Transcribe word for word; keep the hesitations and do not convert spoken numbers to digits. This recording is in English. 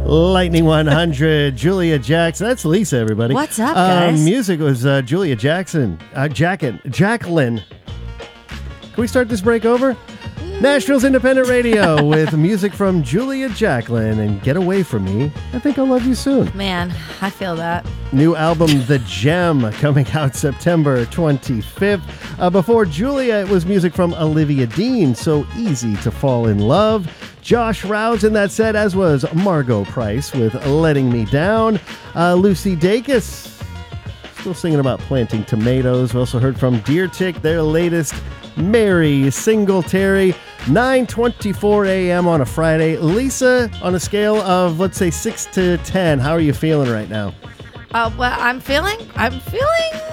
Lightning one hundred, Julia Jackson. That's Lisa, everybody. What's up, Uh, guys? music was uh, Julia Jackson. Uh, Jacket, Jacqueline. Can we start this break over? Nashville's Independent Radio with music from Julia Jacqueline and Get Away From Me. I Think I'll Love You Soon. Man, I feel that. New album, The Gem, coming out September twenty-fifth. Uh, before Julia, it was music from Olivia Dean, So Easy to Fall in Love. Josh Rouse in that set, as was Margot Price with Letting Me Down. Uh, Lucy Dacus, still singing about planting tomatoes. We also heard from Deer Tick, their latest, Mary Singletary. nine twenty-four a.m. on a Friday. Lisa, on a scale of, let's say, six to ten, how are you feeling right now? Uh, well, I'm feeling, I'm feeling